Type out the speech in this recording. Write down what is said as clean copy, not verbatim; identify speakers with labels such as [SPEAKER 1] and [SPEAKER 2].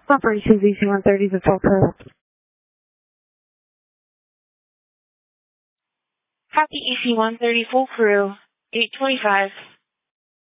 [SPEAKER 1] Operations EC-130 to full crew.
[SPEAKER 2] Copy EC-130 full crew, 825.